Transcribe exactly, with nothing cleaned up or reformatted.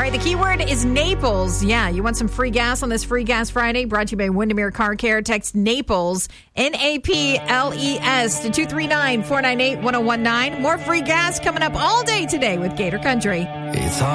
right, the keyword is Naples. Yeah, you want some free gas on this Free Gas Friday? Brought to you by Windermere Car Care. Text Naples, N A P L E S, to two three nine, four nine eight, one oh one nine. More free gas coming up all day today with Gator Country. It's hard.